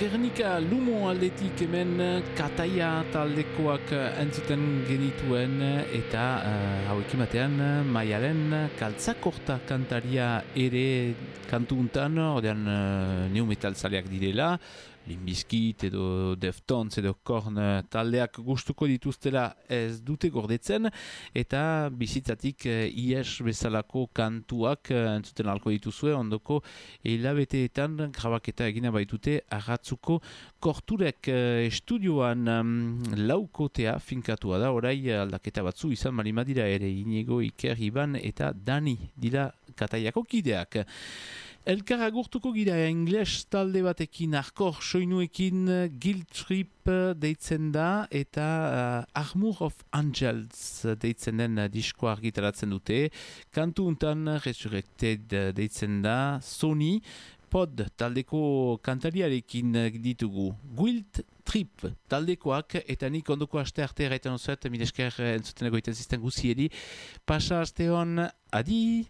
Gernika Lumo aldetik hemen Kataia taldekoak entzuten genituen eta hauekin batean Maialen Kaltzakorta kantaria ere kantu untan, ordean new metal zaleak direla, Limbiskit edo Deftones edo Korn taldeak gustuko dituztela ez dute gordetzen eta bizitzatik ies bezalako kantuak entzuten alko dituzue ondoko hilabeteetan grabaketa egina baitute Arratzuko Korturek estudioan laukotea finkatua da, orai aldaketa batzu izan malimadira ere Inigo, Iker, Iban eta Dani dira Kataiako kideak. Elkar agurtuko gira ingles talde batekin, arkor soinuekin Guilt Trip deitzen da eta Armor of Angels deitzen den diskoa argitaratzen dute. Kantu untan Resurrected deitzen da, Sony Pod taldeko kantariarekin ditugu. Guilt Trip taldekoak eta nik ondoko aste arte erraiten osuet, milesker entzuten egoiten zisten guziedi. Pasa aste hon, adi!